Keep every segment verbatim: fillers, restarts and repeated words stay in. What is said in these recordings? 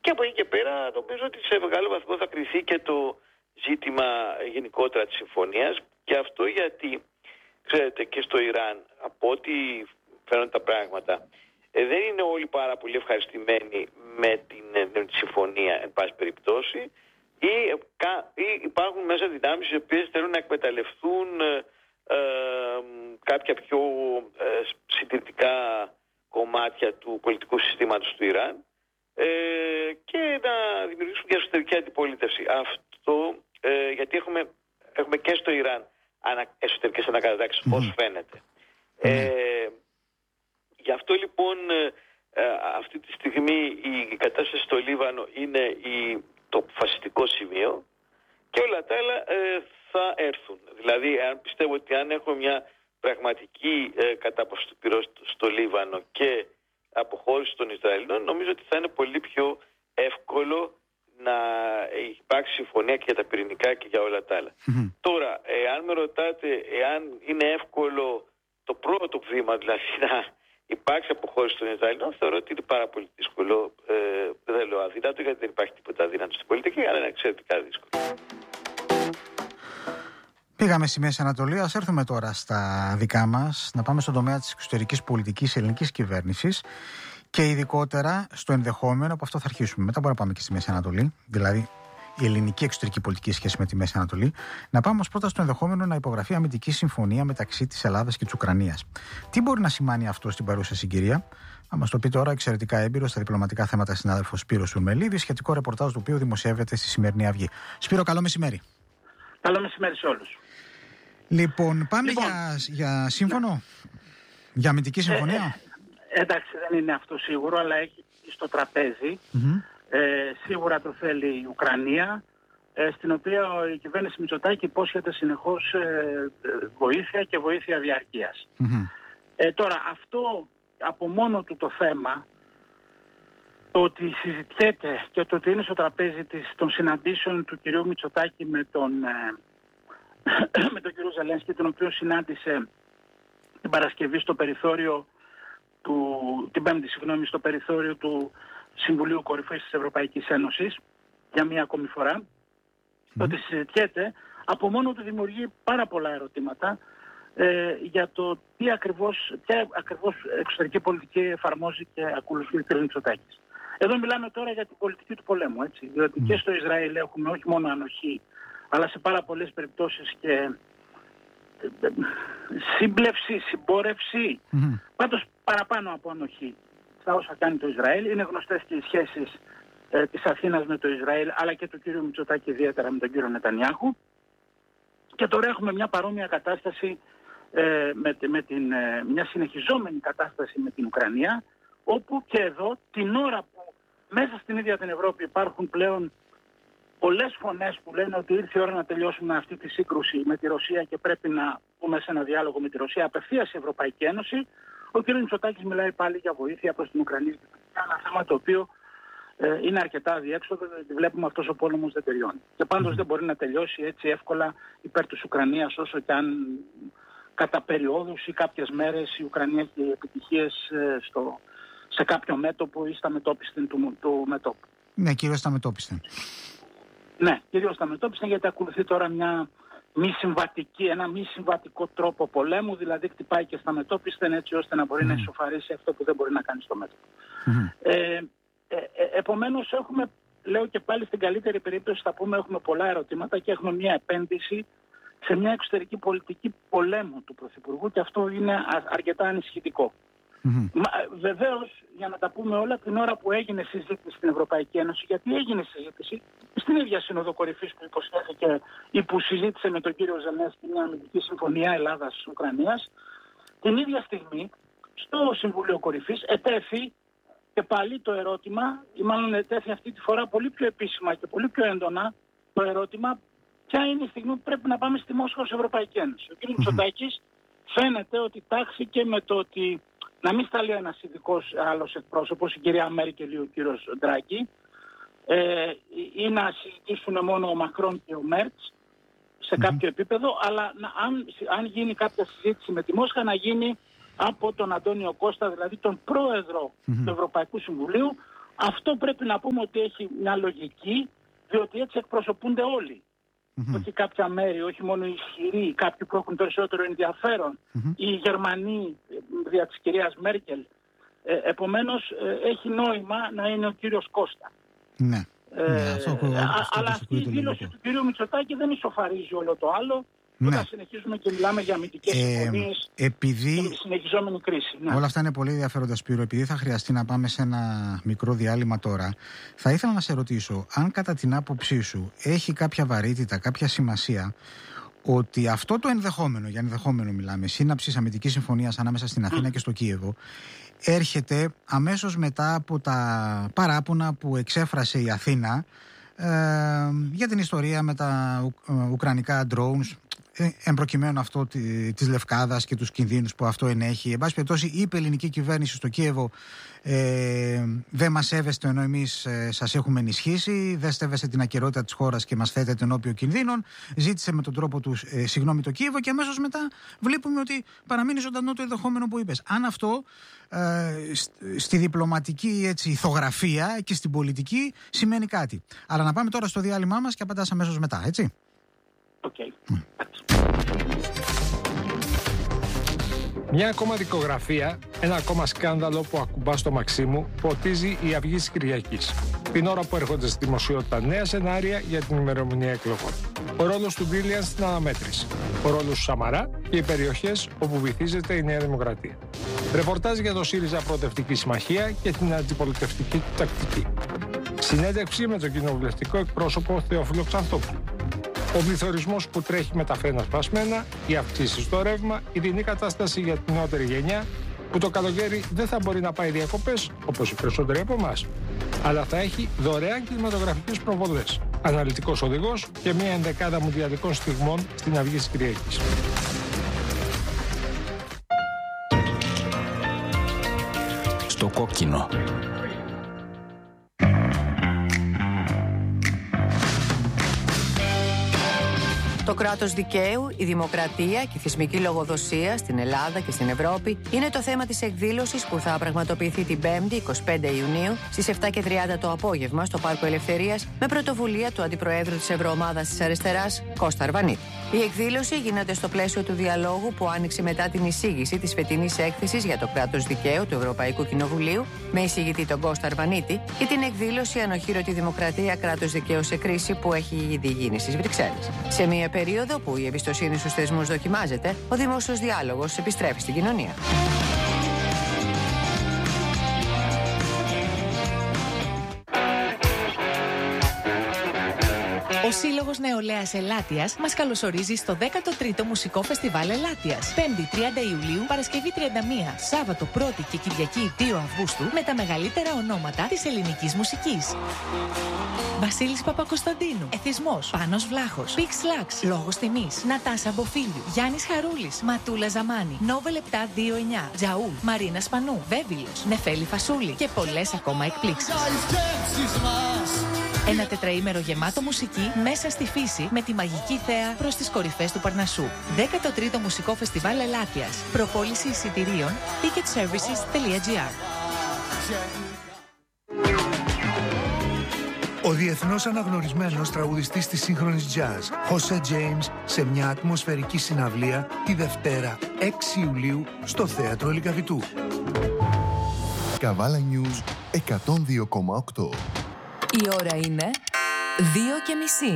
Και από εκεί και πέρα νομίζω ότι σε μεγάλο βαθμό θα κριθεί και το ζήτημα γενικότερα της συμφωνίας, και αυτό γιατί, ξέρετε, και στο Ιράν, από ό,τι φαίνονται τα πράγματα, ε, δεν είναι όλοι πάρα πολύ ευχαριστημένοι με την, με τη συμφωνία, εν πάση περιπτώσει, ή, ή υπάρχουν μέσα δυνάμεις οι οποίες θέλουν να εκμεταλλευτούν ε, ε, κάποια πιο ε, συντηρητικά κομμάτια του πολιτικού συστήματος του Ιράν, ε, και να δημιουργήσουν μια εσωτερική αντιπολίτευση. Αυτό ε, γιατί έχουμε, έχουμε και στο Ιράν ανα, εσωτερικές ανακατατάξεις, mm-hmm. ως φαίνεται. Mm-hmm. Ε, γι' αυτό λοιπόν ε, αυτή τη στιγμή η κατάσταση στο Λίβανο είναι η, το φασιστικό σημείο, και όλα τα άλλα ε, θα έρθουν. Δηλαδή, αν πιστεύω ότι αν έχω μια πραγματική ε, κατάπαυση του πυρός στο Λίβανο και αποχώρηση των Ισραηλινών, νομίζω ότι θα είναι πολύ πιο εύκολο να υπάρξει συμφωνία και για τα πυρηνικά και για όλα τα άλλα. Mm-hmm. Τώρα, εάν με ρωτάτε εάν είναι εύκολο το πρώτο βήμα, δηλαδή να υπάρξει αποχώρηση των Ισραηλινών, θεωρώ ότι είναι πάρα πολύ δύσκολο. Ε, δεν λέω αδύνατο, γιατί δεν υπάρχει τίποτα αδύνατο στην πολιτική, αλλά είναι εξαιρετικά δύσκολο. Πήγαμε στη Μέση Ανατολή. Ας έρθουμε τώρα στα δικά μας, να πάμε στον τομέα της εξωτερικής πολιτικής ελληνικής κυβέρνησης και ειδικότερα στο ενδεχόμενο, από αυτό θα αρχίσουμε. Μετά μπορούμε να πάμε και στη Μέση Ανατολή, δηλαδή η ελληνική εξωτερική πολιτική σχέση με τη Μέση Ανατολή. Να πάμε όμως πρώτα στο ενδεχόμενο να υπογραφεί αμυντική συμφωνία μεταξύ της Ελλάδας και της Ουκρανίας. Τι μπορεί να σημάνει αυτό στην παρούσα συγκυρία? Θα μας το πει τώρα εξαιρετικά έμπειρος στα διπλωματικά θέματα συνάδελφος Σπύρος Σουρμελίδης, σχετικό ρεπορτάζ του οποίου δημοσιεύεται στη σημερινή Αυγή. Σπύρο, καλό μεσημέρι. Καλό μεσημέρι σε όλους. Λοιπόν, πάμε λοιπόν, για, για σύμφωνο, ναι. για αμυντική συμφωνία. Ε, ε, εντάξει, δεν είναι αυτό σίγουρο, αλλά έχει στο τραπέζι. Mm-hmm. Ε, σίγουρα το θέλει η Ουκρανία, ε, στην οποία η κυβέρνηση Μητσοτάκη υπόσχεται συνεχώς ε, βοήθεια και βοήθεια διαρκείας. Mm-hmm. Ε, τώρα, αυτό από μόνο του το θέμα, το ότι συζητιέται και το ότι είναι στο τραπέζι της, των συναντήσεων του κυρίου Μητσοτάκη με τον, ε, με τον κύριο Ζελένσκι, τον οποίο συνάντησε την Παρασκευή στο περιθώριο του, την Πέμπτη, συγγνώμη, στο περιθώριο του Συμβουλίου Κορυφής της Ευρωπαϊκής Ένωσης για μία ακόμη φορά, mm. το ότι συζητιέται από μόνο του δημιουργεί πάρα πολλά ερωτήματα ε, για το τι ακριβώς, ποια ακριβώς εξωτερική πολιτική εφαρμόζει και ακολουθεί ο κ. Μητσοτάκης. Εδώ μιλάμε τώρα για την πολιτική του πολέμου, έτσι, διότι mm. και στο Ισραήλ έχουμε όχι μόνο ανοχή, αλλά σε πάρα πολλές περιπτώσεις και σύμπλευση, συμπόρευση, mm. πάντως παραπάνω από ανοχή στα όσα κάνει το Ισραήλ. Είναι γνωστές και οι σχέσεις ε, της Αθήνας με το Ισραήλ, αλλά και του κύριου Μητσοτάκη ιδιαίτερα με τον κύριο Νετανιάχου. Και τώρα έχουμε μια παρόμοια κατάσταση, ε, με, με την, ε, μια συνεχιζόμενη κατάσταση με την Ουκρανία, όπου και εδώ την ώρα που μέσα στην ίδια την Ευρώπη υπάρχουν πλέον πολλές φωνές που λένε ότι ήρθε η ώρα να τελειώσουμε αυτή τη σύγκρουση με τη Ρωσία και πρέπει να πούμε σε ένα διάλογο με τη Ρωσία απευθείας η Ευρωπαϊκή Ένωση, ο κ. Μητσοτάκης μιλάει πάλι για βοήθεια προς την Ουκρανία. Ένα θέμα το οποίο ε, είναι αρκετά αδιέξοδο, γιατί βλέπουμε αυτός ο πόλεμος δεν τελειώνει. Και πάντως mm-hmm. δεν μπορεί να τελειώσει έτσι εύκολα υπέρ της Ουκρανίας, όσο και αν κατά περιόδους ή κάποιες μέρες η Ουκρανία έχει επιτυχίες ε, στο, σε κάποιο μέτωπο ή στα μετώπιστεν του, του μετώπου. Ναι, κυρίως στα μετώπιστεν. Ναι, κυρίως στα μετώπιστεν, γιατί ακολουθεί τώρα μια μη συμβατική, ένα μη συμβατικό τρόπο πολέμου, δηλαδή χτυπάει και στα μετώπιστεν έτσι ώστε να μπορεί mm. να ισοφαρίσει αυτό που δεν μπορεί να κάνει στο μέτωπο. Mm. Ε, ε, ε, επομένως έχουμε, λέω και πάλι στην καλύτερη περίπτωση θα πούμε, έχουμε πολλά ερωτήματα και έχουμε μια επένδυση σε μια εξωτερική πολιτική πολέμου του Πρωθυπουργού, και αυτό είναι αρκετά ανησυχητικό. Mm-hmm. Βεβαίως, για να τα πούμε όλα, την ώρα που έγινε συζήτηση στην Ευρωπαϊκή Ένωση, γιατί έγινε συζήτηση στην ίδια Σύνοδο Κορυφής που υποσχέθηκε ή που συζήτησε με τον κύριο Ζελένσκι μια αμυντική συμφωνία Ελλάδας-Ουκρανίας, την ίδια στιγμή στο Συμβούλιο Κορυφής ετέθη και πάλι το ερώτημα, ή μάλλον ετέθη αυτή τη φορά πολύ πιο επίσημα και πολύ πιο έντονα το ερώτημα, ποια είναι η στιγμή που πρέπει να πάμε στη Μόσχα ως Ευρωπαϊκή Ένωση. Ο κ. Mm-hmm. Μητσοτάκης φαίνεται ότι τάξει με το ότι να μην σταλεί ένας ειδικός άλλος εκπρόσωπος, η κυρία Μέρκελ ή ο κύριος Ντράγκη, ε, ή να συζητήσουν μόνο ο Μακρόν και ο Μέρτς σε mm-hmm. κάποιο επίπεδο, αλλά να, αν, αν γίνει κάποια συζήτηση με τη Μόσχα, να γίνει από τον Αντώνιο Κώστα, δηλαδή τον πρόεδρο mm-hmm. του Ευρωπαϊκού Συμβουλίου, Αυτό πρέπει να πούμε ότι έχει μια λογική, διότι έτσι εκπροσωπούνται όλοι. Mm-hmm. Όχι κάποια μέρη, όχι μόνο οι ισχυροί, κάποιοι που έχουν περισσότερο ενδιαφέρον, mm-hmm. οι Γερμανοί δια της κυρίας Μέρκελ. Ε, επομένως ε, έχει νόημα να είναι ο κύριος Κώστα. Ναι. Ε, ναι, αυτό, αυτό, αυτό, αλλά αυτή η δήλωση του κυρίου Μητσοτάκη δεν ισοφαρίζει όλο το άλλο. Ναι. Όταν συνεχίζουμε και μιλάμε για αμυντικές ε, συμφωνίες επειδή... και συνεχιζόμενη κρίση. Ναι. Όλα αυτά είναι πολύ ενδιαφέροντα, Σπύρο. Επειδή θα χρειαστεί να πάμε σε ένα μικρό διάλειμμα τώρα, θα ήθελα να σε ρωτήσω αν κατά την άποψή σου έχει κάποια βαρύτητα, κάποια σημασία ότι αυτό το ενδεχόμενο, για ενδεχόμενο μιλάμε, σύναψης αμυντικής συμφωνίας ανάμεσα στην Αθήνα mm. και στο Κίεβο, έρχεται αμέσως μετά από τα παράπονα που εξέφρασε η Αθήνα ε, για την ιστορία με τα ου, ουκρανικά drones, εμπροκειμένου αυτό της Λευκάδας και τους κινδύνους που αυτό ενέχει. Εν πάση περιπτώσει, είπε η ελληνική κυβέρνηση στο Κίεβο ε, δεν μας σέβεστε ενώ εμείς ε, σας έχουμε ενισχύσει, δεν σέβεστε την ακεραιότητα της χώρας και μας θέτετε ενώπιο κινδύνων. Ζήτησε με τον τρόπο του ε, συγγνώμη το Κίεβο και αμέσως μετά βλέπουμε ότι παραμείνει ζωντανό το ενδεχόμενο που είπες. Αν αυτό ε, στη διπλωματική έτσι, ηθογραφία και στην πολιτική σημαίνει κάτι. Αλλά να πάμε τώρα στο διάλειμμά μας και απαντάς αμέσως μετά, έτσι. Okay. Μια ακόμα δικογραφία, ένα ακόμα σκάνδαλο που ακουμπά στο Μαξίμου, ποτίζει η αυγή της Κυριακής. Την ώρα που έρχονται στη δημοσιότητα νέα σενάρια για την ημερομηνία εκλογών. Ο ρόλος του Μπίλιαν στην αναμέτρηση. Ο ρόλος του Σαμαρά και οι περιοχές όπου βυθίζεται η Νέα Δημοκρατία. Ρεπορτάζ για το ΣΥΡΙΖΑ Προοδευτική Συμμαχία και την αντιπολιτευτική του τακτική. Συνέντευξη με τον κοινοβουλευτικό εκπρόσωπο Θεόφιλο Ξανθόπουλο. Ο πληθωρισμός που τρέχει με τα φρένα σπασμένα, οι αυξήσεις στο ρεύμα, η δινή κατάσταση για την νεότερη γενιά, που το καλοκαίρι δεν θα μπορεί να πάει διακοπές, όπως οι περισσότεροι από εμάς, αλλά θα έχει δωρεάν κινηματογραφικές προβολές, αναλυτικός οδηγός και μια ενδεκάδα μουντιαλικών στιγμών στην αυγή της Κυριακής. Στο κόκκινο. Το κράτος δικαίου, η δημοκρατία και η θεσμική λογοδοσία στην Ελλάδα και στην Ευρώπη είναι το θέμα της εκδήλωσης που θα πραγματοποιηθεί την Πέμπτη, εικοστή πέμπτη Ιουνίου, στις επτά και τριάντα το απόγευμα στο Πάρκο Ελευθερίας, με πρωτοβουλία του Αντιπροέδρου της Ευρωομάδας της Αριστεράς, Κώστα Αρβανίτη. Η εκδήλωση γίνεται στο πλαίσιο του διαλόγου που άνοιξε μετά την εισήγηση της φετινής έκθεσης για το κράτος δικαίου του Ευρωπαϊκού Κοινοβουλίου, με εισηγητή τον Κώστα Αρβανίτη, και την εκδήλωση Ανοχήρωτη Δημοκρατία, κράτος δικαίου σε κρίση, που έχει ήδη γίνει στις Βρυξέλλες. Σε μια περίοδο που η εμπιστοσύνη στους θεσμούς δοκιμάζεται, ο δημόσιος διάλογος επιστρέφει στην κοινωνία. Ο Σύλλογος Νεολαίας Ελάττιας μας καλωσορίζει στο δέκατο τρίτο Μουσικό Φεστιβάλ Ελάττιας. Πέμπτη τριάντα Ιουλίου, Παρασκευή τριάντα μία, Σάββατο πρώτη και Κυριακή δύο Αυγούστου, με τα μεγαλύτερα ονόματα της ελληνικής μουσικής. Βασίλης Παπακοσταντίνου, Εθισμός, Πάνος Βλάχος, Πίξ Λάξ, Λόγος Τιμής, Νατάσα Μποφίλιου, Γιάννης Χαρούλης, Ματούλα Ζαμάνη, Νόβελ επτά δύο εννιά, Τζαούλ, Μαρίνα Σπανού, Βέβυλος, Νεφέλη Φασούλη και πολλές ακόμα εκπλήξεις. Ένα τετραήμερο γεμάτο μουσική μέσα στη φύση, με τη μαγική θέα προς τις κορυφές του Παρνασσού. δέκατο τρίτο Μουσικό Φεστιβάλ Ελάττιας. Προπόληση εισιτηρίων ticket services τελεία gr. Ο διεθνώς αναγνωρισμένος τραγουδιστής της σύγχρονης jazz, Jose James, σε μια ατμοσφαιρική συναυλία τη Δευτέρα έξι Ιουλίου στο Θέατρο Λυκαβητού. Καβάλα News εκατόν δύο κόμμα οκτώ. Η ώρα είναι δύο και μισή.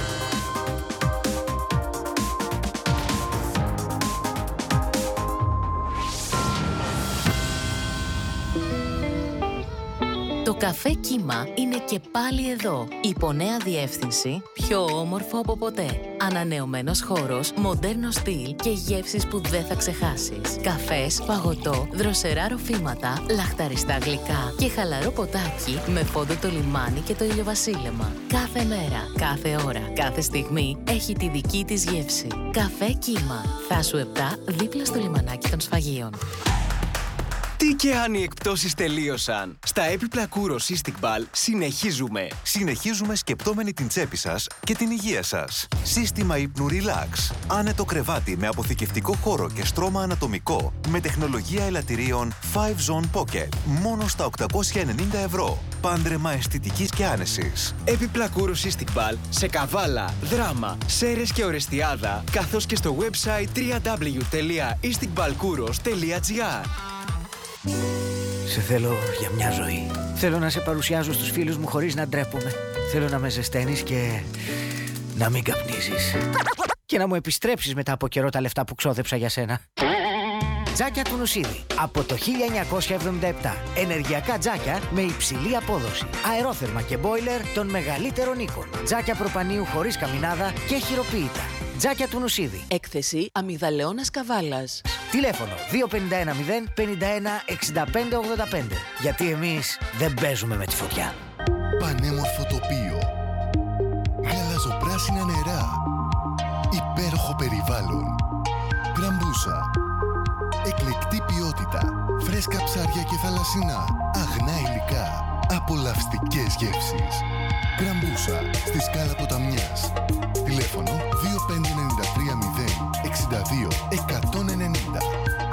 Το καφέ Κύμα είναι και πάλι εδώ. Υπό νέα διεύθυνση, πιο όμορφο από ποτέ. Ανανεωμένος χώρος, μοντέρνο στυλ και γεύσεις που δεν θα ξεχάσεις. Καφές, παγωτό, δροσερά ροφήματα, λαχταριστά γλυκά και χαλαρό ποτάκι με φόντο το λιμάνι και το ηλιοβασίλεμα. Κάθε μέρα, κάθε ώρα, κάθε στιγμή έχει τη δική της γεύση. Καφέ Κύμα. Θάσου επτά, δίπλα στο λιμανάκι των Σφαγείων. Τι και αν οι εκπτώσεις τελείωσαν. Στα έπιπλα Κούρο Cystic Ball συνεχίζουμε. Συνεχίζουμε σκεπτόμενοι την τσέπη σας και την υγεία σας. Σύστημα ύπνου Relax. Άνετο κρεβάτι με αποθηκευτικό χώρο και στρώμα ανατομικό με τεχνολογία ελαττηρίων φάιβ Zone Pocket. Μόνο στα οκτακόσια ενενήντα ευρώ. Πάντρεμα αισθητικής και άνεσης. Έπιπλα Κούρο Cystic Ball σε Καβάλα, Δράμα, Σέρρες και Ορεστιάδα, καθώς και στο website double-u double-u double-u τελεία istic ball kouros τελεία gr. Σε θέλω για μια ζωή. Θέλω να σε παρουσιάζω στους φίλους μου χωρίς να ντρέπομαι. Θέλω να με ζεσταίνεις και να μην καπνίζεις. Και να μου επιστρέψεις μετά από καιρό τα λεφτά που ξόδεψα για σένα. Τζάκια του Νουσίδη. Από το χίλια εννιακόσια εβδομήντα επτά. Ενεργειακά τζάκια με υψηλή απόδοση. Αερόθερμα και μπόιλερ των μεγαλύτερων οίκων. Τζάκια προπανίου χωρίς καμινάδα και χειροποίητα. Τζάκια του Νουσίδη. Έκθεση Αμυγδαλαιώνας Καβάλας. Τηλέφωνο δύο πέντε ένα μηδέν πενήντα ένα εξήντα πέντε ογδόντα πέντε. Γιατί εμείς δεν παίζουμε με τη φωτιά. Πανέμορφο τοπίο. Γαλαζοπράσινα νερά. Υπέροχο περιβάλλον. Γκραμπούσα. Εκλεκτή ποιότητα. Φρέσκα ψάρια και θαλασσινά. Αγνά υλικά. Απολαυστικές γεύσεις. Γκραμπούσα. Στη Σκάλα Ποταμιάς. Τηλέφωνο δύο πέντε εννιά τρία μηδέν εξήντα δύο εκατόν ενενήντα.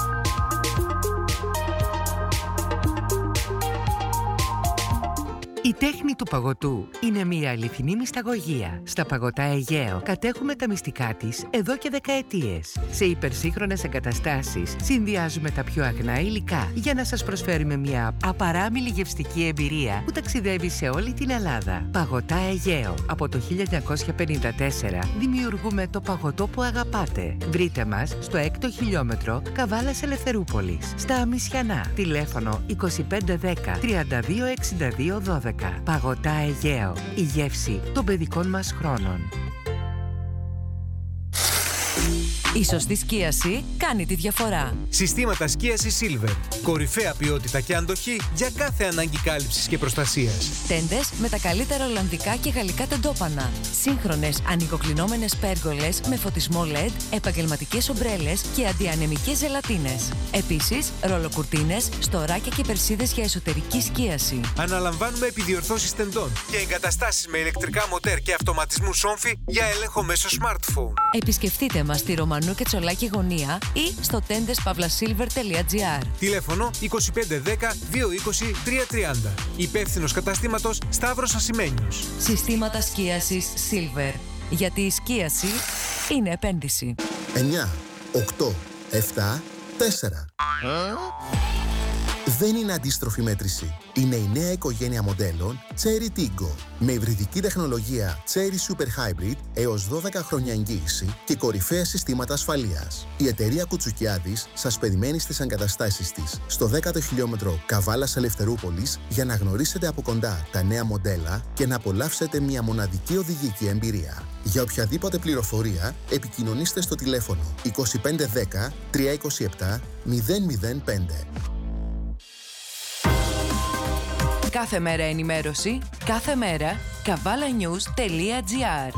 Η τέχνη του παγωτού είναι μια αληθινή μυσταγωγία. Στα Παγωτά Αιγαίο κατέχουμε τα μυστικά της εδώ και δεκαετίες. Σε υπερσύγχρονες εγκαταστάσεις συνδυάζουμε τα πιο αγνά υλικά για να σας προσφέρουμε μια απαράμιλη γευστική εμπειρία που ταξιδεύει σε όλη την Ελλάδα. Παγωτά Αιγαίο. Από το χίλια εννιακόσια πενήντα τέσσερα δημιουργούμε το παγωτό που αγαπάτε. Βρείτε μας στο έκτο χιλιόμετρο Καβάλας Ελευθερούπολης, στα Αμισιανά. Τηλέφωνο είκοσι πέντε δέκα τριάντα δύο εξήντα δύο δώδεκα. Παγωτά Αιγαίο. Η γεύση των παιδικών μας χρόνων. Η σωστή σκίαση κάνει τη διαφορά. Συστήματα σκίασης Silver. Κορυφαία ποιότητα και αντοχή για κάθε ανάγκη κάλυψης και προστασίας. Τέντες με τα καλύτερα ολλανδικά και γαλλικά τεντόπανα. Σύγχρονες ανοιγοκλεινόμενες πέργολες με φωτισμό ελ ι ντι, επαγγελματικές ομπρέλες και αντιανεμικές ζελατίνες. Επίσης, ρολοκουρτίνες, στοράκια και περσίδες για εσωτερική σκίαση. Αναλαμβάνουμε επιδιορθώσεις τεντών και εγκαταστάσεις με ηλεκτρικά μοτέρ και αυτοματισμού σόμφι για έλεγχο μέσω smartphone. Επισκεφτείτε μας στη Ρωμανού και Τσολάκη γωνία ή στο τέντες παύλα σίλβερ τελεία τζι άρ. Τηλέφωνο είκοσι πέντε δέκα δύο είκοσι τρία τριάντα. Υπεύθυνος καταστήματος Σταύρος Ασημένιος. Συστήματα σκίασης Silver. Γιατί η σκίαση είναι επένδυση. εννιά, οκτώ, επτά, τέσσερα. Δεν είναι αντίστροφη μέτρηση. Είναι η νέα οικογένεια μοντέλων Chery Tiggo. Με υβριδική τεχνολογία Chery Super Hybrid έως δώδεκα χρόνια εγγύηση και κορυφαία συστήματα ασφαλείας. Η εταιρεία Κουτσουκιάδης σας περιμένει στις εγκαταστάσεις της στο δέκατο χιλιόμετρο Καβάλας Ελευθερούπολης για να γνωρίσετε από κοντά τα νέα μοντέλα και να απολαύσετε μια μοναδική οδηγική εμπειρία. Για οποιαδήποτε πληροφορία επικοινωνήστε στο τηλέφωνο είκοσι πέντε δέκα τριακόσια είκοσι επτά μηδέν μηδέν πέντε. Κάθε μέρα ενημέρωση, κάθε μέρα καβάλανιους τελεία τζι άρ.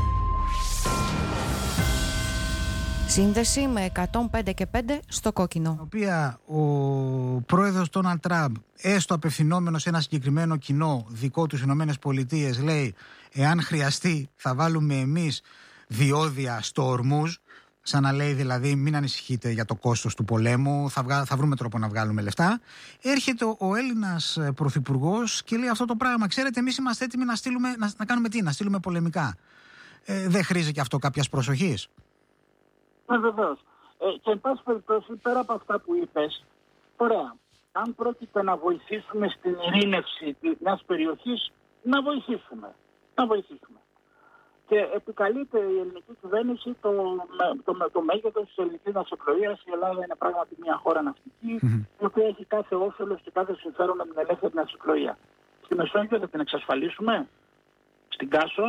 Σύνδεση με εκατόν πέντε και πέντε στο κόκκινο. Η οποία ο πρόεδρος Ντόναλντ Τραμπ, έστω απευθυνόμενος σε ένα συγκεκριμένο κοινό δικό του Ηνωμένες Πολιτείες, λέει εάν χρειαστεί θα βάλουμε εμείς διόδια στο Ορμούζ. Σαν να λέει δηλαδή μην ανησυχείτε για το κόστος του πολέμου, θα, βγα... θα βρούμε τρόπο να βγάλουμε λεφτά. Έρχεται ο, ο Έλληνας πρωθυπουργός και λέει αυτό το πράγμα. Ξέρετε, εμείς είμαστε έτοιμοι να, στείλουμε, να, να κάνουμε τι, να στείλουμε πολεμικά. Ε, δεν χρήζει και αυτό κάποιας προσοχής? Ναι, βεβαίως. Ε, και εν πάση περιπτώσει, πέρα από αυτά που είπες, ωραία, αν πρόκειται να βοηθήσουμε στην ειρήνευση μιας περιοχής, να βοηθήσουμε. Να βοηθήσουμε. Και επικαλείται η ελληνική κυβέρνηση το, το, το, το μέγεθος της ελληνικής ναυσιπλοείας. Η Ελλάδα είναι πράγματι μια χώρα ναυτική, mm-hmm. η οποία έχει κάθε όφελος και κάθε συμφέρον με την ελεύθερη ναυσιπλοεία. Στη Μεσόγειο θα την εξασφαλίσουμε, στην Κάσο.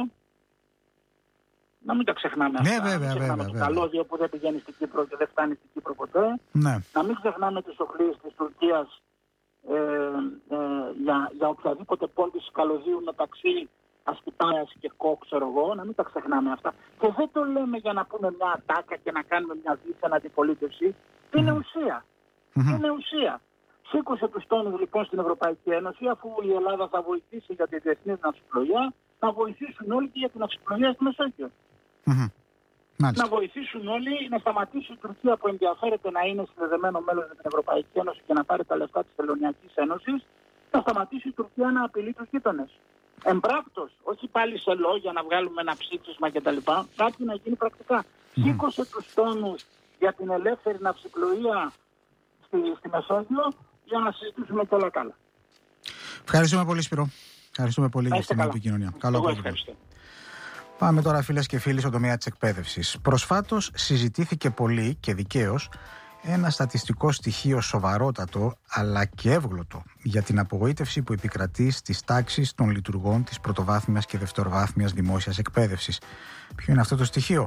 Να μην τα ξεχνάμε ναι, αυτά. βέβαια, να μην ξεχνάμε βέβαια, το καλώδιο που δεν πηγαίνει στην Κύπρο και δεν φτάνει στην Κύπρο ποτέ. Ναι. Να μην ξεχνάμε τις οχλίες της Τουρκίας ε, ε, για, για οποιαδήποτε πόντιση καλωδίου μεταξύ Ασκητάρας και Κο, ξέρω εγώ, να μην τα ξεχνάμε αυτά. Και δεν το λέμε για να πούμε μια ατάκα και να κάνουμε μια δίθεν αντιπολίτευση. Είναι ουσία. Mm-hmm. Είναι ουσία. Σήκωσε τους τόνους λοιπόν στην Ευρωπαϊκή Ένωση, αφού η Ελλάδα θα βοηθήσει για τη διεθνή ναυσιπλοεία, να βοηθήσουν όλοι και για την ναυσιπλοεία στη Μεσόγειο. Mm-hmm. Να βοηθήσουν όλοι, να σταματήσει η Τουρκία που ενδιαφέρεται να είναι συνδεδεμένο μέλος με την Ευρωπαϊκή Ένωση και να πάρει τα λεφτά της Τελωνιακής Ένωσης, να σταματήσει η Τουρκία να απειλεί τους γείτονες. Εμπράκτος, όχι πάλι σε λόγια να βγάλουμε ένα ψήφισμα κτλ. Κάτι να γίνει πρακτικά. Mm. Σήκωσε τους τόνους για την ελεύθερη ναυσιπλοεία στη, στη Μεσόγειο για να συζητήσουμε και όλα καλά. Ευχαριστούμε πολύ, Σπύρο. Ευχαριστούμε πολύ για την επικοινωνία. Καλό απόγευμα. Πάμε τώρα, φίλες και φίλοι, στον τομέα της εκπαίδευσης. Προσφάτως συζητήθηκε πολύ και δικαίως ένα στατιστικό στοιχείο σοβαρότατο αλλά και εύγλωτο για την απογοήτευση που επικρατεί στις τάξεις των λειτουργών της πρωτοβάθμιας και δευτεροβάθμιας δημόσιας εκπαίδευσης. Ποιο είναι αυτό το στοιχείο?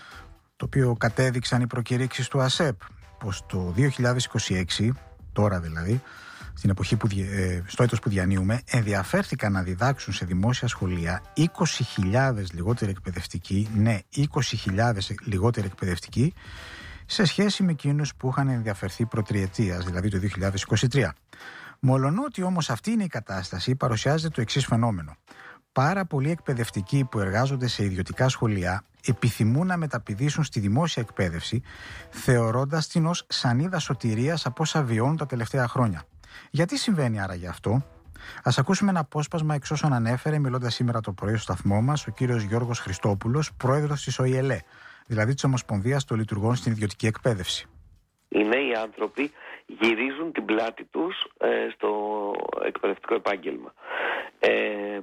Το οποίο κατέδειξαν οι προκηρύξεις του ΑΣΕΠ, πως το δύο χιλιάδες είκοσι έξι, τώρα δηλαδή, στην εποχή που, ε, στο έτος που διανύουμε, ενδιαφέρθηκαν να διδάξουν σε δημόσια σχολεία είκοσι χιλιάδες λιγότεροι εκπαιδευτικοί, ναι, είκοσι χιλιάδες λιγότεροι εκπαιδευτικοί, σε σχέση με εκείνους που είχαν ενδιαφερθεί προτριετίας, δηλαδή το δύο χιλιάδες είκοσι τρία. Μολονότι όμως αυτή είναι η κατάσταση, παρουσιάζεται το εξής φαινόμενο. Πάρα πολλοί εκπαιδευτικοί που εργάζονται σε ιδιωτικά σχολεία επιθυμούν να μεταπηδήσουν στη δημόσια εκπαίδευση, θεωρώντας την ως σανίδα σωτηρίας από όσα βιώνουν τα τελευταία χρόνια. Γιατί συμβαίνει άραγε αυτό? Ας ακούσουμε ένα απόσπασμα εξ όσων ανέφερε, μιλώντας σήμερα το πρωί στο σταθμό μας, ο κύριος Γιώργος Χριστόπουλος, πρόεδρος της ΟΗΕΛΕ, δηλαδή της Ομοσπονδίας των Λειτουργών στην Ιδιωτική Εκπαίδευση. Οι νέοι άνθρωποι γυρίζουν την πλάτη τους ε, στο εκπαιδευτικό επάγγελμα. Ε, ε,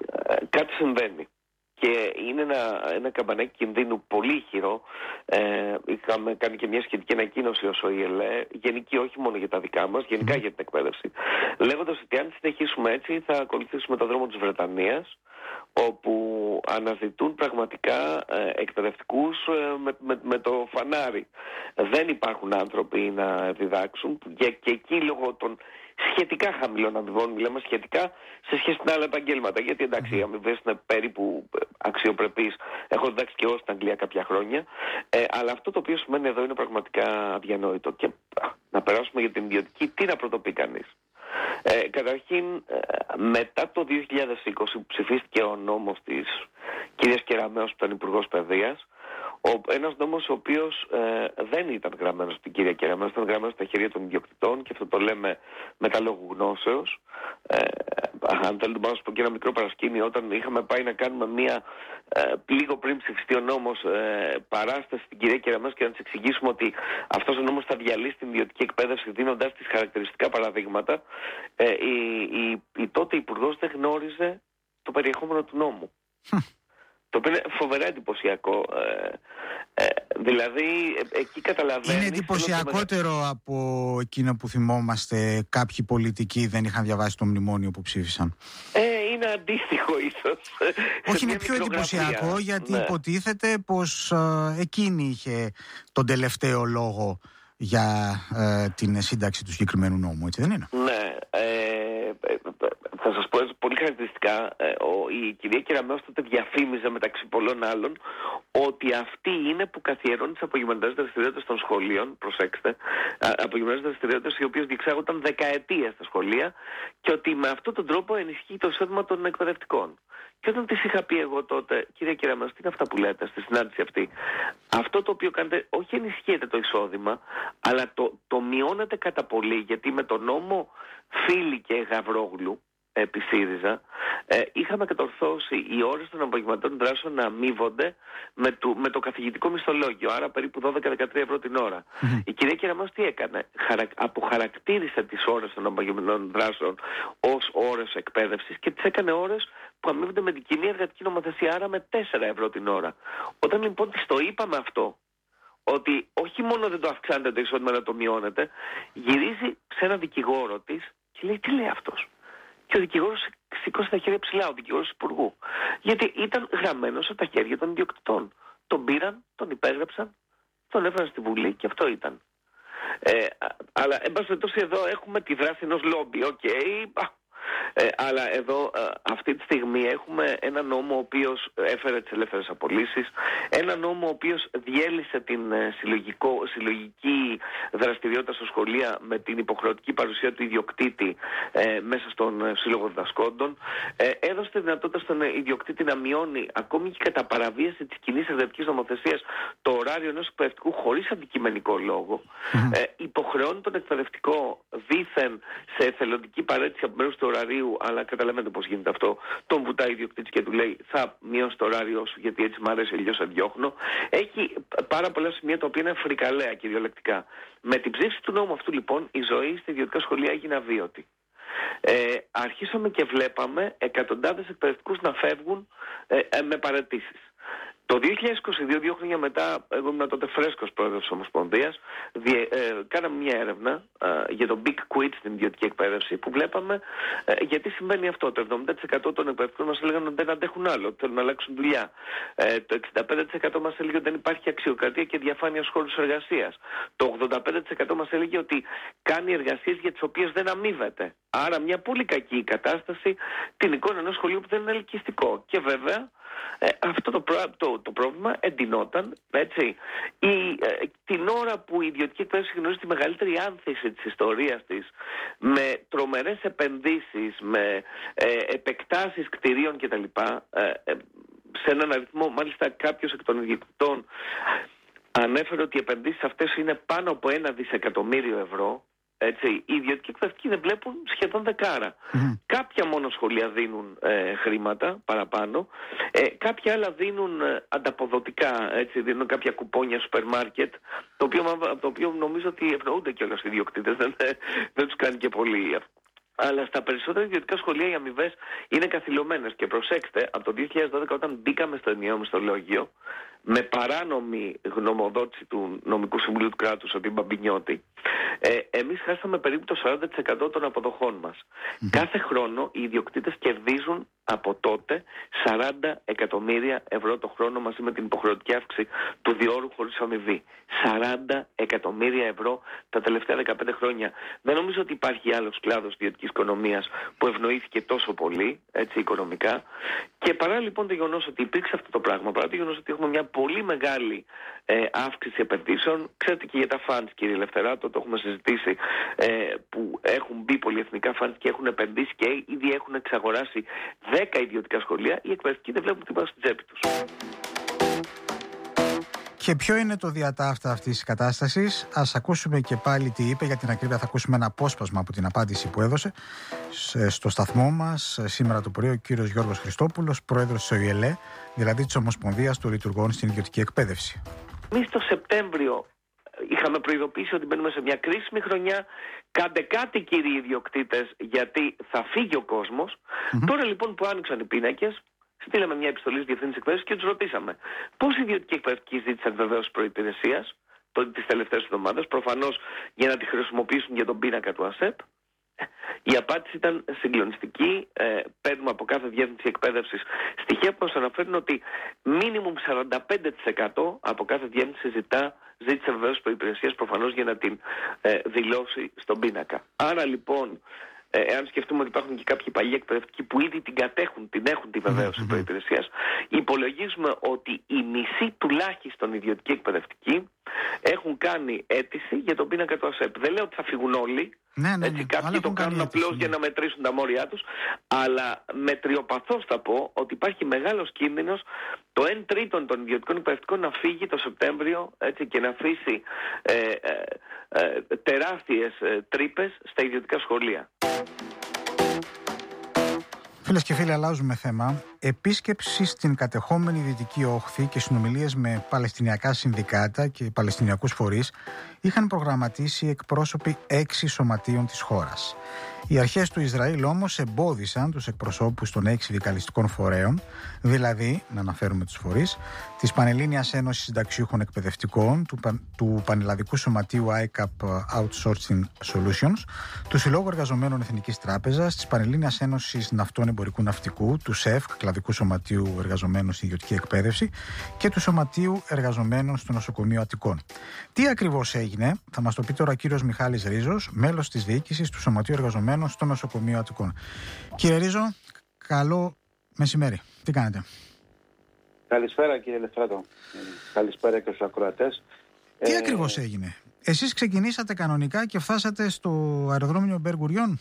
κάτι συμβαίνει. Και είναι ένα, ένα καμπανάκι κινδύνου πολύ ηχηρό. Ε, είχαμε κάνει και μια σχετική ανακοίνωση ως ΟΗΕΛΕ, γενική όχι μόνο για τα δικά μας, γενικά mm. για την εκπαίδευση, λέγοντας ότι αν συνεχίσουμε έτσι θα ακολουθήσουμε τον δρόμο της Βρετανίας, όπου αναζητούν πραγματικά ε, εκπαιδευτικούς ε, με, με, με το φανάρι. Δεν υπάρχουν άνθρωποι να διδάξουν και, και εκεί λόγω των σχετικά χαμηλών αμοιβών, μιλάμε σχετικά σε σχέση με άλλα επαγγέλματα. Γιατί εντάξει, οι αμοιβές είναι περίπου αξιοπρεπείς. Έχω διδάξει και εγώ στην Αγγλία κάποια χρόνια. Ε, αλλά αυτό το οποίο σημαίνει εδώ είναι πραγματικά αδιανόητο. Και α, να περάσουμε για την ιδιωτική, τι να πρωτοπεί κανείς. Ε, καταρχήν, ε, μετά το δύο χιλιάδες είκοσι που ψηφίστηκε ο νόμος της κυρίας Κεραμέως που ήταν Υπουργός Παιδείας, ο, ένας νόμος ο οποίος ε, δεν ήταν γραμμένος στην κυρία Κεραμέως, ήταν γραμμένος στα χέρια των ιδιοκτητών, και αυτό το λέμε μετά λόγου γνώσεως. Ε, αν θέλετε να σας πω και ένα μικρό παρασκήνιο, όταν είχαμε πάει να κάνουμε μία ε, λίγο πριν ψηφιστεί ο νόμος ε, παράσταση στην κυρία Κεραμέως και να της εξηγήσουμε ότι αυτός ο νόμος θα διαλύσει την ιδιωτική εκπαίδευση δίνοντας της χαρακτηριστικά παραδείγματα, ε, η, η, η τότε υπουργός δεν γνώριζε το περιεχόμενο του νόμου. Το οποίο είναι φοβερά εντυπωσιακό. Ε, ε, δηλαδή, ε, εκεί καταλαβαίνεις... Είναι εντυπωσιακότερο με... από εκείνο που θυμόμαστε κάποιοι πολιτικοί δεν είχαν διαβάσει το μνημόνιο που ψήφισαν. Ε, είναι αντίστοιχο ίσως. Όχι, είναι πιο εντυπωσιακό, γιατί ναι. υποτίθεται πως ε, εκείνη είχε τον τελευταίο λόγο για ε, την σύνταξη του συγκεκριμένου νόμου, έτσι δεν είναι? Ναι. Ε, θα σας πω πολύ χαρακτηριστικά, ε, ο, η κυρία Κεραμέως τότε διαφήμιζε μεταξύ πολλών άλλων ότι αυτή είναι που καθιερώνει τις απογευματινές δραστηριότητες των σχολείων, προσέξτε, απογευματινές δραστηριότητες οι οποίες διεξάγονταν δεκαετίες στα σχολεία, και ότι με αυτόν τον τρόπο ενισχύει το εισόδημα των εκπαιδευτικών. Και όταν της είχα πει εγώ τότε, κυρία Κεραμέως, τι είναι αυτά που λέτε στη συνάντηση αυτή? Αυτό το οποίο κάνετε, όχι ενισχύεται το εισόδημα, αλλά το, το μειώνεται κατά πολύ, γιατί με τον νόμο Φίλη και Γαβρόγλου επί ΣΥΡΙΖΑ, ε, είχαμε κατορθώσει οι ώρες των απογευματών δράσεων να αμείβονται με το, με το καθηγητικό μισθολόγιο, άρα περίπου δώδεκα με δεκατρία ευρώ την ώρα. Mm-hmm. Η κυρία Κεραμέως τι έκανε? Χαρα, αποχαρακτήρισε τις ώρες των απογευματών δράσεων ως ώρες εκπαίδευσης και τις έκανε ώρες που αμείβονται με την κοινή εργατική νομοθεσία, άρα με τέσσερα ευρώ την ώρα. Όταν λοιπόν της το είπαμε αυτό, ότι όχι μόνο δεν το αυξάνεται το εισόδημα, να το μειώνεται, γυρίζει σε έναν δικηγόρο της και λέει, τι λέει αυτός? Και ο δικηγόρος σήκωσε τα χέρια ψηλά, ο δικηγόρος υπουργού. Γιατί ήταν γραμμένος από τα χέρια των ιδιοκτητών. Τον πήραν, τον υπέγραψαν, τον έφεραν στη Βουλή και αυτό ήταν. Ε, αλλά εν πάση περιπτώσει εδώ έχουμε τη δράση ενός λόμπι. Οκ, okay, Ε, αλλά εδώ ε, αυτή τη στιγμή έχουμε ένα νόμο ο οποίος έφερε τις ελεύθερες απολύσεις, ένα νόμο ο οποίος διέλυσε την ε, συλλογικό, συλλογική δραστηριότητα στα σχολεία με την υποχρεωτική παρουσία του ιδιοκτήτη ε, μέσα στον ε, Σύλλογο Διδασκόντων, ε, έδωσε τη δυνατότητα στον ε, ιδιοκτήτη να μειώνει ακόμη και κατά παραβίαση της κοινής εκπαιδευτικής νομοθεσίας το ωράριο ενός εκπαιδευτικού χωρίς αντικειμενικό λόγο, mm-hmm. ε, υποχρεώνει τον εκπαιδευτικό δήθεν σε εθελοντική παρέτηση από μέρους του ωραρίου, αλλά καταλαβαίνετε πώς γίνεται αυτό. Τον βουτάει ο ιδιοκτήτης και του λέει θα μειώσει το ωράριό σου γιατί έτσι μ' αρέσει, αλλιώς αντιώχνω. Έχει πάρα πολλά σημεία τα οποία είναι φρικαλέα κυριολεκτικά. Με την ψήφιση του νόμου αυτού λοιπόν η ζωή στα ιδιωτικά σχολεία έγινε αβίωτη. Ε, αρχίσαμε και βλέπαμε εκατοντάδες εκπαιδευτικούς να φεύγουν ε, ε, με παραιτήσεις. Το δύο χιλιάδες είκοσι δύο, δύο χρόνια μετά, εγώ ήμουν τότε φρέσκος πρόεδρος της Ομοσπονδίας, διε, ε, κάναμε μια έρευνα ε, για το Big Quit στην ιδιωτική εκπαίδευση, που βλέπαμε ε, γιατί συμβαίνει αυτό. Το εβδομήντα τοις εκατό των εκπαιδευτικών μας έλεγαν ότι δεν αντέχουν άλλο, ότι θέλουν να αλλάξουν δουλειά. Ε, το εξήντα πέντε τοις εκατό μας έλεγε ότι δεν υπάρχει αξιοκρατία και διαφάνεια στους χώρους εργασίας. Το ογδόντα πέντε τοις εκατό μας έλεγε ότι κάνει εργασίες για τις οποίες δεν αμείβεται. Άρα μια πολύ κακή κατάσταση, την εικόνα ενός σχολείου που δεν είναι ελκυστικό. Και βέβαια, Ε, αυτό το, το, το πρόβλημα εντυνόταν, έτσι, η, ε, την ώρα που η ιδιωτική εκπαίδευση γνωρίζει τη μεγαλύτερη άνθηση της ιστορίας της, με τρομερές επενδύσεις, με ε, επεκτάσεις κτηρίων κτλ. Ε, ε, σε έναν αριθμό, μάλιστα κάποιος εκ των ιδιοκτητών ανέφερε ότι οι επενδύσεις αυτές είναι πάνω από ένα δισεκατομμύριο ευρώ. Έτσι, οι ιδιωτικοί εκπαιδευτικοί δεν βλέπουν σχεδόν δεκάρα. Mm. Κάποια μόνο σχολεία δίνουν ε, χρήματα παραπάνω, ε, κάποια άλλα δίνουν ε, ανταποδοτικά, έτσι, δίνουν κάποια κουπόνια σούπερ μάρκετ, το οποίο, το οποίο νομίζω ότι ευνοούνται κιόλας οι ιδιοκτήτες, δεν, δεν τους κάνει και πολύ. Αλλά στα περισσότερα ιδιωτικά σχολεία οι αμοιβές είναι καθυλωμένες. Και προσέξτε, από το δύο χιλιάδες δώδεκα, όταν μπήκαμε στο ενιαίο μισθολόγιο, με παράνομη γνωμοδότηση του νομικού συμβουλίου του κράτους, ο Τ. Μπαμπινιώτη, ε, εμείς χάσαμε περίπου το σαράντα τοις εκατό των αποδοχών μας. Mm-hmm. Κάθε χρόνο οι ιδιοκτήτες κερδίζουν από τότε σαράντα εκατομμύρια ευρώ το χρόνο, μαζί με την υποχρεωτική αύξηση του διόρου χωρίς αμοιβή. σαράντα εκατομμύρια ευρώ τα τελευταία δεκαπέντε χρόνια. Δεν νομίζω ότι υπάρχει άλλος κλάδος ιδιωτικής οικονομίας που ευνοήθηκε τόσο πολύ, έτσι, οικονομικά. Και παρά λοιπόν το γεγονός ότι υπήρξε αυτό το πράγμα, παρά το γεγονός ότι έχουμε μια πολύ μεγάλη ε, αύξηση επενδύσεων, ξέρετε και για τα funds, κύριε Λευτεράτο, το έχουμε συζητήσει, ε, που έχουν μπει πολυεθνικά funds και έχουν επενδύσει και ήδη έχουν εξαγοράσει δέκα ιδιωτικά σχολεία, οι εκπαιδευτικοί δεν βλέπουν τίποτα στην τσέπη τους. Και ποιο είναι το διατάφτα αυτής της κατάστασης? Ας ακούσουμε και πάλι τι είπε. Για την ακρίβεια θα ακούσουμε ένα απόσπασμα από την απάντηση που έδωσε στο σταθμό μας σήμερα το πρωί ο κύριος Γιώργος Χριστόπουλος, πρόεδρος της ΟΙΕΛΕ, δηλαδή της Ομοσπονδίας των Λειτουργών στην Ιδιωτική Εκπαίδευση. Εμείς το Σεπτέμβριο είχαμε προειδοποιήσει ότι μπαίνουμε σε μια κρίσιμη χρονιά. Κάντε κάτι, κύριοι ιδιοκτήτες, γιατί θα φύγει ο κόσμος. Mm-hmm. Τώρα λοιπόν που άνοιξαν οι πίνακες, στείλαμε μια επιστολή στη Διευθύνση Εκπαίδευσης και τους ρωτήσαμε πώς οι ιδιωτικοί εκπαιδευτικοί ζήτησαν βεβαίως προϋπηρεσίας τις τελευταίες εβδομάδες, προφανώς για να τη χρησιμοποιήσουν για τον πίνακα του ΑΣΕΠ. Η απάντηση ήταν συγκλονιστική. Ε, παίρνουμε από κάθε διεύθυνση εκπαίδευσης στοιχεία που μας αναφέρουν ότι μίνιμουμ σαράντα πέντε τοις εκατό από κάθε διεύθυνση ζητά, ζήτησε βεβαίως προϋπηρεσίας, προφανώς για να την ε, δηλώσει στον πίνακα. Άρα λοιπόν, Ε, εάν σκεφτούμε ότι υπάρχουν και κάποιοι παλιοί εκπαιδευτικοί που ήδη την κατέχουν, την έχουν τη βεβαίωση mm-hmm. προϋπηρεσίας, υπολογίζουμε ότι οι μισοί τουλάχιστον ιδιωτικοί εκπαιδευτικοί έχουν κάνει αίτηση για τον πίνακα του ΑΣΕΠ. Δεν λέω ότι θα φύγουν όλοι. Ναι, ναι, ναι. Έτσι, κάποιοι το κάνουν απλώς για να μετρήσουν τα μόρια τους, αλλά μετριοπαθώς θα πω ότι υπάρχει μεγάλος κίνδυνος το εν τρίτον των ιδιωτικών εκπαιδευτικών να φύγει το Σεπτέμβριο, έτσι, και να αφήσει ε, ε, ε, τεράστιες ε, τρύπες στα ιδιωτικά σχολεία. Φίλες και φίλοι, αλλάζουμε θέμα. Επίσκεψη στην κατεχόμενη Δυτική Όχθη και συνομιλίες με παλαιστινιακά συνδικάτα και παλαιστινιακούς φορείς είχαν προγραμματίσει εκπρόσωποι έξι σωματείων της χώρας. Οι αρχές του Ισραήλ όμως εμπόδισαν τους εκπροσώπους των έξι δικαλιστικών φορέων, δηλαδή, να αναφέρουμε τους φορείς, της Πανελλήνιας Ένωσης Συνταξιούχων Εκπαιδευτικών, του, του Πανελλαδικού Σωματείου άι κέι έι πι Outsourcing Solutions, του Συλλόγου Εργαζομένων Εθνικής Τράπεζας, της Πανελλήνιας Ένωσης Ναυτών Εμπορικού Ναυτικού, του ΣΕΦΚ, Κλαδικού Σωματείου Εργαζομένων στην Ιδιωτική Εκπαίδευση και του Σωματείου Εργαζομένων στο Νοσοκομείο Αττικών. Τι ακριβώς έγινε, θα μας το πει τώρα ο κύριος Μιχάλης Ρίζος, μέλος της διοίκησης του Σωματείου Εργαζομένων στο Νοσοκομείο Αττικών. Κύριε Ρίζο, καλό μεσημέρι. Τι κάνετε? Καλησπέρα κύριε Λευτράτο. Καλησπέρα και στους ακροατές. Τι ε... ακριβώς έγινε? Εσείς ξεκινήσατε κανονικά και φτάσατε στο αεροδρόμιο Μπεν Γκουριόν.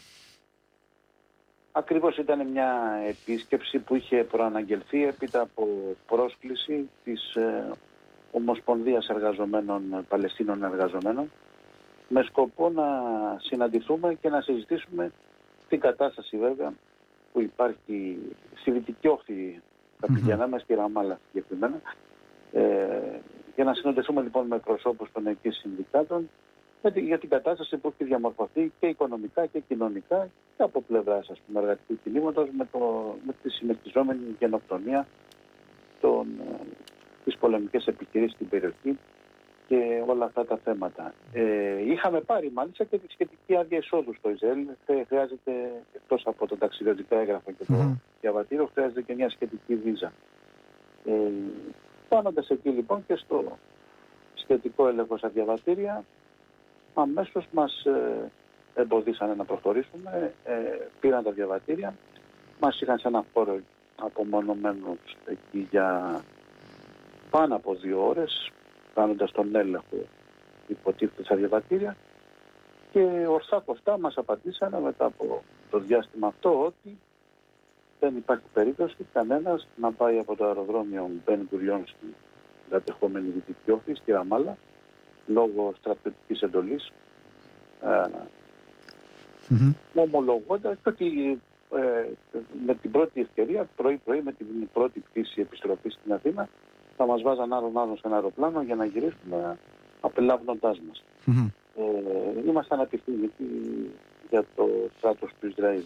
Ακριβώς, ήταν μια επίσκεψη που είχε προαναγγελθεί έπειτα από πρόσκληση της ε, Ομοσπονδίας Εργαζομένων, Παλαιστίνων Εργαζομένων, με σκοπό να συναντηθούμε και να συζητήσουμε την κατάσταση βέβαια που υπάρχει στη Δυτική Όχθη, τα πηγαίναμε στη Ραμάλα συγκεκριμένα, ε, για να συναντηθούμε λοιπόν με προσώπους των εκεί συνδικάτων για την κατάσταση που έχει διαμορφωθεί και οικονομικά και κοινωνικά και από πλευράς ας πούμε, εργατικού κινήματος με, το, με τη συνεχιζόμενη γενοκτονία των, τις πολεμικές επιχειρήσεις στην περιοχή και όλα αυτά τα θέματα. Ε, είχαμε πάρει μάλιστα και τη σχετική άδεια εισόδου στο Ισραήλ. Χρειάζεται, εκτός από το ταξιδιωτικό έγγραφο και το mm-hmm. διαβατήριο, χρειάζεται και μια σχετική βίζα. Ε, Πάνοντας εκεί λοιπόν και στο σχετικό έλεγχο στα διαβατήρια, αμέσως μας ε, εμποδίσανε να προχωρήσουμε, ε, πήραν τα διαβατήρια, μας είχαν σε ένα χώρο απομονωμένους εκεί για πάνω από δύο ώρες, κάνοντας τον έλεγχο υποτίθεται στα διαβατήρια και ορθά κοφτά μας απαντήσανε μετά από το διάστημα αυτό ότι δεν υπάρχει περίπτωση κανένας να πάει από το αεροδρόμιο Μπεν Γκουριόν στην κατεχόμενη Δυτική Όχθη, στη Ραμάλα, λόγω στρατιωτικής εντολής, ε, mm-hmm. ομολογώντας ότι ε, με την πρώτη ευκαιρία, πρωί-πρωί, με την πρώτη πτήση επιστροφή στην Αθήνα, θα μας βάζαν άλλον-άλλον σε ένα αεροπλάνο για να γυρίσουμε απελάβνοντάς μας. Mm-hmm. Ε, ήμασταν απευθυνικοί για το κράτος του Ισραήλ.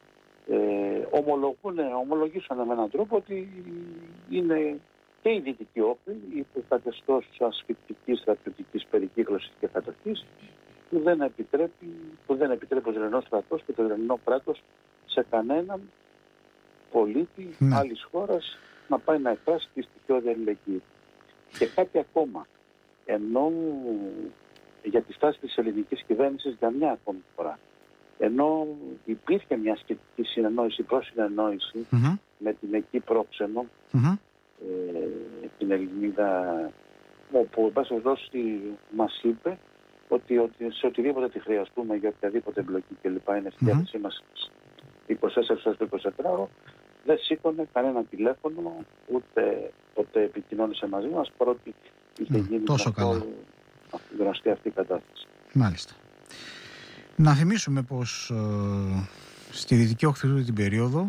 Ε, ομολογούν, ομολογήσανε με έναν τρόπο ότι είναι και η Δυτική Όχθη υπό καθεστώς ασφυκτικής στρατιωτικής περικύκλωσης και κατοχής που δεν επιτρέπει, που δεν επιτρέπει ο Ισραηλινός στρατός και το Ισραηλινό κράτος σε κανέναν πολίτη ναι. άλλης χώρας να πάει να εκφράσει τη στοιχειώδη αλληλεγγύη. Και κάτι ακόμα, ενώ για τη στάση της ελληνικής κυβέρνησης για μια ακόμη φορά, ενώ υπήρχε μια σχετική συνεννόηση προς συνεννόηση mm-hmm. με την εκεί πρόξενο, mm-hmm. ε, την Ελληνίδα, όπου ο Μπάσος Ρώση μας είπε ότι, ότι σε οτιδήποτε τη χρειαστούμε για οποιαδήποτε εμπλοκή κλπ. Είναι στη διάθεσή mm-hmm. μας είκοσι τέσσερις ώρες το εικοσιτετράωρο, δεν σήκωνε κανένα τηλέφωνο, ούτε ποτέ επικοινώνησε μαζί μας, παρότι είχε mm, γίνει τόσο αυτό, καλά. γνωστή αυτή η κατάσταση. Μάλιστα. Να θυμίσουμε πως ε, στη Δυτική Όχθη την περίοδο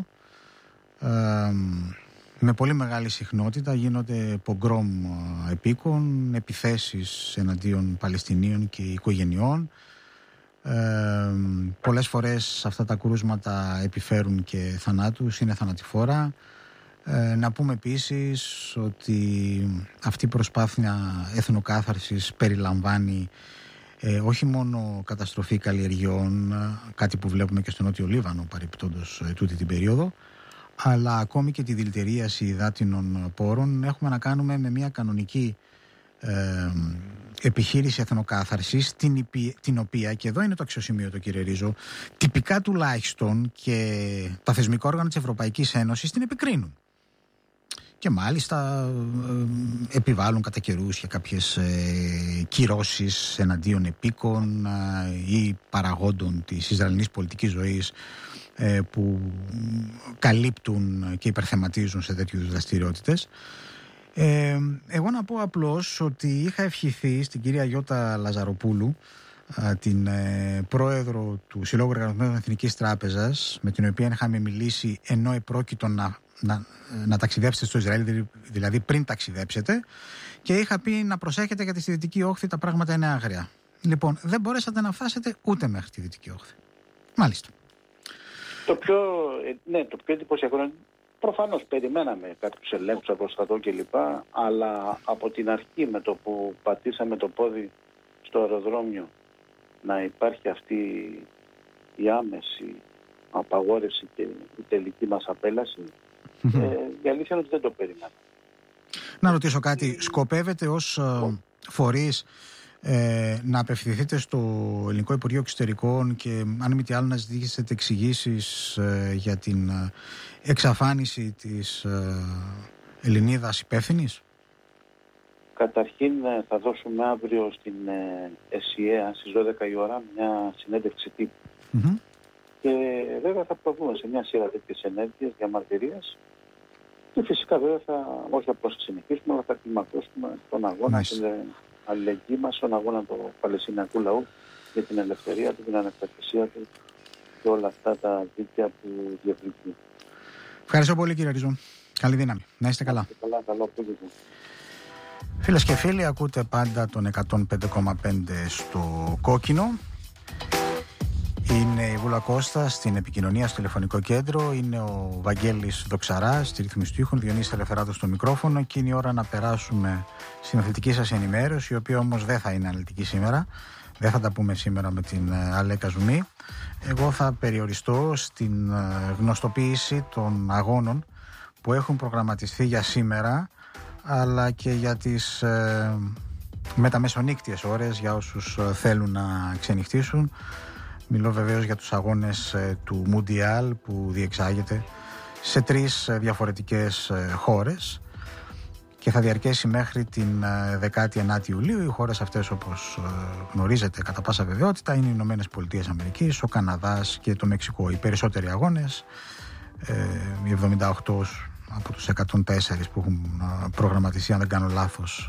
ε, με πολύ μεγάλη συχνότητα γίνονται πογκρόμ επίκων, επιθέσεις εναντίον Παλαιστινίων και οικογενειών. Ε, πολλές φορές αυτά τα κρούσματα επιφέρουν και θανάτους, είναι θανατηφόρα. Ε, να πούμε επίσης ότι αυτή η προσπάθεια εθνοκάθαρσης περιλαμβάνει ε, όχι μόνο καταστροφή καλλιεργειών, κάτι που βλέπουμε και στο Νότιο Λίβανο παρεπιπτόντως ε, τούτη την περίοδο, αλλά ακόμη και τη δηλητηρίαση υδάτινων πόρων. Έχουμε να κάνουμε με μια κανονική ε, επιχείρηση εθνοκάθαρσης, την, την οποία, και εδώ είναι το αξιοσημείωτο κύριε Ρίζο, τυπικά τουλάχιστον και τα θεσμικά όργανα της Ευρωπαϊκής Ένωσης την επικρίνουν. Και μάλιστα ε, επιβάλλουν κατά καιρούς για κάποιες ε, κυρώσεις εναντίον επίκων ε, ή παραγόντων της Ισραηλινής πολιτικής ζωής ε, που καλύπτουν και υπερθεματίζουν σε τέτοιου δραστηριότητες. Ε, εγώ να πω απλώς ότι είχα ευχηθεί στην κυρία Γιώτα Λαζαροπούλου, ε, την ε, πρόεδρο του Συλλόγου Εργαζομένων Εθνικής Τράπεζας, με την οποία είχαμε μιλήσει ενώ επρόκειτο να Να, να ταξιδέψετε στο Ισραήλ, δηλαδή πριν ταξιδέψετε, και είχα πει να προσέχετε γιατί στη Δυτική Όχθη τα πράγματα είναι άγρια. Λοιπόν, δεν μπορέσατε να φτάσετε ούτε μέχρι τη Δυτική Όχθη. Μάλιστα. Το πιο, ναι, το πιο εντυπωσιακό είναι, προφανώς περιμέναμε κάποιους ελέγχους από στρατό κλπ, αλλά από την αρχή με το που πατήσαμε το πόδι στο αεροδρόμιο να υπάρχει αυτή η άμεση απαγόρευση και η τελική μας απέλαση, Mm-hmm. Ε, η αλήθεια είναι ότι δεν το περίμενα. Να ρωτήσω κάτι, σκοπεύετε ως ε, φορείς ε, να απευθυνθείτε στο Ελληνικό Υπουργείο Εξωτερικών και αν μη τι άλλο να ζητήσετε εξηγήσεις ε, για την ε, εξαφάνιση της ε, Ελληνίδας υπεύθυνης? Καταρχήν θα δώσουμε αύριο στην ΕΣΥΑ στις δώδεκα η ώρα μια συνέντευξη τύπου. Mm-hmm. Και βέβαια θα προβούμε σε μια σειρά τέτοιες ενέργειες διαμαρτυρίας και φυσικά βέβαια θα, όχι απλώς θα συνεχίσουμε, αλλά θα κλιμακώσουμε τον αγώνα, nice. την αλληλεγγύη μας, τον αγώνα του Παλαιστινιακού λαού για την ελευθερία του, την ανεξαρτησία του και όλα αυτά τα δίκαια που διεκδικεί. Ευχαριστώ πολύ, κύριε Ριζό. Καλή δύναμη. Να είστε καλά. Καλά, καλό απόγευμα. Φίλες και φίλοι, ακούτε πάντα τον εκατόν πέντε κόμμα πέντε στο Κόκκινο. Είναι η Βούλα Κώστα στην επικοινωνία στο τηλεφωνικό κέντρο. Είναι ο Βαγγέλης Δοξαράς στη ρύθμιση του ήχου, Διονύσης Ελευθεράτος στο μικρόφωνο. Και είναι η ώρα να περάσουμε στην αθλητική σας ενημέρωση, η οποία όμως δεν θα είναι αναλυτική σήμερα. Δεν θα τα πούμε σήμερα με την Αλέκα Ζουμί. Εγώ θα περιοριστώ στην γνωστοποίηση των αγώνων που έχουν προγραμματιστεί για σήμερα, αλλά και για τις ε, μεταμεσονύκτιες ώρες για όσους ε, θέλουν να ξενυχτήσουν. Μιλώ βεβαίως για τους αγώνες ε, του Μουντιάλ που διεξάγεται σε τρεις ε, διαφορετικές ε, χώρες και θα διαρκέσει μέχρι την ε, δεκάτη ενάτη Ιουλίου. Οι χώρες αυτές, όπως ε, γνωρίζετε κατά πάσα βεβαιότητα, είναι οι Ηνωμένες Πολιτείες Αμερικής, ο Καναδάς και το Μεξικό. Οι περισσότεροι αγώνες, ε, οι εβδομήντα οκτώ από τους εκατόν τέσσερα που έχουν προγραμματιστεί, αν δεν κάνω λάθος,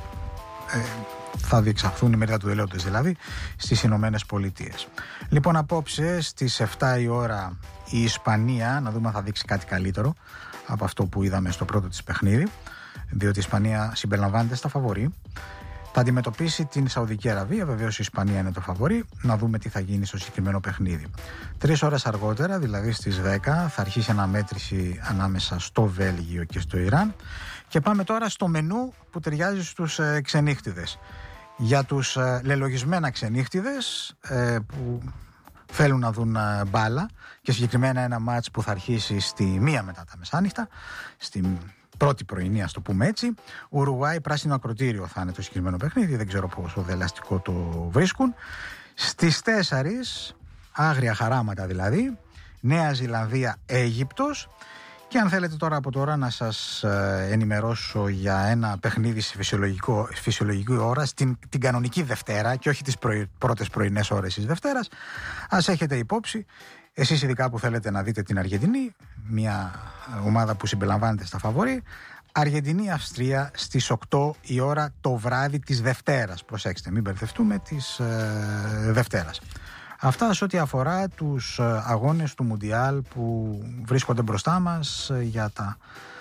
ε, θα διεξαχθούν, η μερίδα του δελέοντος δηλαδή, στις Ηνωμένες Πολιτείες. Λοιπόν, απόψε στις επτά η ώρα η Ισπανία, να δούμε αν θα δείξει κάτι καλύτερο από αυτό που είδαμε στο πρώτο της παιχνίδι, διότι η Ισπανία συμπεριλαμβάνεται στα φαβορί. Θα αντιμετωπίσει την Σαουδική Αραβία, βεβαίως η Ισπανία είναι το φαβορί, να δούμε τι θα γίνει στο συγκεκριμένο παιχνίδι. Τρεις ώρες αργότερα, δηλαδή στις δέκα, θα αρχίσει αναμέτρηση ανάμεσα στο Βέλγιο και στο Ιράν. Και πάμε τώρα στο μενού που ταιριάζει στους ε, ξενύχτιδες. Για τους ε, λελογισμένα ξενύχτιδες ε, που θέλουν να δουν ε, μπάλα και συγκεκριμένα ένα μάτς που θα αρχίσει στη μία μετά τα μεσάνυχτα, στη πρώτη πρωινή, ας το πούμε έτσι. Ουρουγουάη, πράσινο ακροτήριο θα είναι το συγκεκριμένο παιχνίδι. Δεν ξέρω πόσο δελαστικό το βρίσκουν. Στις τέσσερις, άγρια χαράματα δηλαδή, Νέα Ζηλανδία, Αίγυπτος. Και αν θέλετε τώρα από τώρα να σας ενημερώσω για ένα παιχνίδι σε φυσιολογικό, φυσιολογική ώρα, στην, την κανονική Δευτέρα και όχι τις πρωι, πρώτες πρωινές ώρες της Δευτέρας, ας έχετε υπόψη, εσείς ειδικά που θέλετε να δείτε την Αργεντινή, μια ομάδα που συμπεριλαμβάνεται στα φαβορί, Αργεντινή-Αυστρία στις οκτώ η ώρα το βράδυ της Δευτέρας. Προσέξτε, μην μπερδευτούμε, της ε, Δευτέρας. Αυτά σε ό,τι αφορά τους αγώνες του Μουντιάλ που βρίσκονται μπροστά μας για τα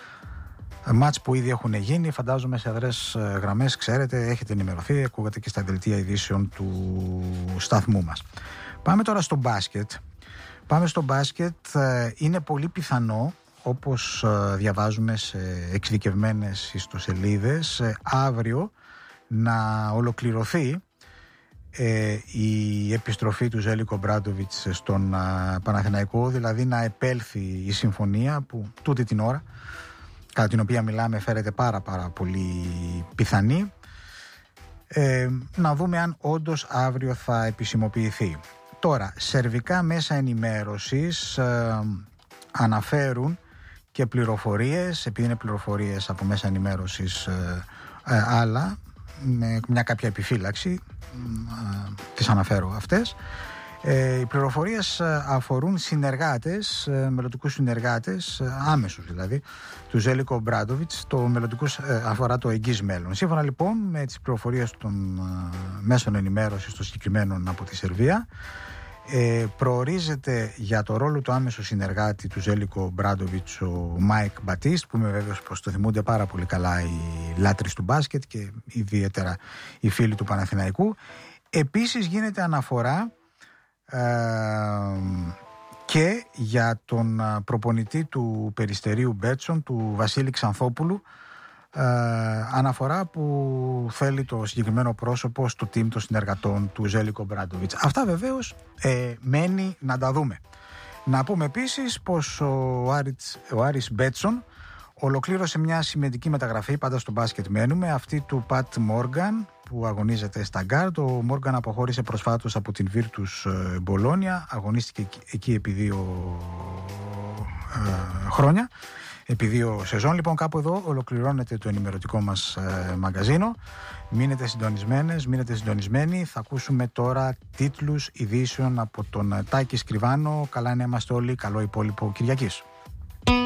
μάτς που ήδη έχουν γίνει. Φαντάζομαι σε αδρές γραμμές, ξέρετε, έχετε ενημερωθεί, ακούγατε και στα δελτία ειδήσεων του σταθμού μας. Πάμε τώρα στο μπάσκετ. Πάμε στο μπάσκετ. Είναι πολύ πιθανό, όπως διαβάζουμε σε εξειδικευμένες ιστοσελίδες, αύριο να ολοκληρωθεί Ε, η επιστροφή του Ζέλικο Μπράντοβιτς στον α, Παναθηναϊκό, δηλαδή να επέλθει η συμφωνία που τούτη την ώρα, κατά την οποία μιλάμε, φέρεται πάρα πάρα πολύ πιθανή. Ε, να δούμε αν όντως αύριο θα επισημοποιηθεί. Τώρα, σερβικά μέσα ενημέρωσης ε, αναφέρουν και πληροφορίες, επειδή είναι πληροφορίες από μέσα ενημέρωσης ε, ε, άλλα, με μια κάποια επιφύλαξη, τις αναφέρω αυτές. Ε, οι πληροφορίες αφορούν συνεργάτες, μελλοντικούς συνεργάτες, άμεσους δηλαδή, του Ζέλικο Μπράντοβιτς, το μελλοντικούς αφορά το εγγύς μέλλον. Σύμφωνα λοιπόν με τις πληροφορίες των μέσων ενημέρωσης των συγκεκριμένων από τη Σερβία, ε, προορίζεται για το ρόλο του άμεσου συνεργάτη του Ζέλικο Μπράντοβιτς ο Μάικ Μπατίστ, που είμαι βέβαιος πως το θυμούνται πάρα πολύ καλά οι λάτρεις του μπάσκετ και ιδιαίτερα οι φίλοι του Παναθηναϊκού. Επίσης γίνεται αναφορά ε, και για τον προπονητή του Περιστερίου Μπέτσον, του Βασίλη Ξανθόπουλου, ε, αναφορά που θέλει το συγκεκριμένο πρόσωπο στο team των συνεργατών του Ζέλικο Μπράντοβιτς. Αυτά βεβαίως ε, μένει να τα δούμε. Να πούμε επίσης πως ο, Άριτς, ο Άρης Μπέτσον, Ολοκλήρωσε μια σημαντική μεταγραφή, πάντα στο μπάσκετ μένουμε, αυτή του Πατ Μόργαν που αγωνίζεται στα γκάρντ. Ο Μόργαν αποχώρησε προσφάτως από την Virtus Μπολόνια, αγωνίστηκε εκεί επί δύο ε, χρόνια, επί δύο σεζόν. Λοιπόν, κάπου εδώ ολοκληρώνεται το ενημερωτικό μας ε, μαγκαζίνο. Μείνετε συντονισμένες, μείνετε συντονισμένοι. Θα ακούσουμε τώρα τίτλους ειδήσεων από τον Τάκη Σκριβάνο. Καλά να είμαστε όλοι, καλό υπόλοιπο Κυριακής.